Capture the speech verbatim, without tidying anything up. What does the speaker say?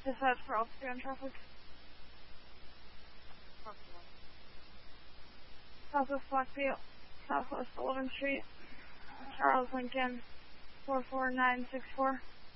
dispatch for officer on traffic. Southwest Blackfield, Southwest eleventh Street, Charles Lincoln, four four nine six four.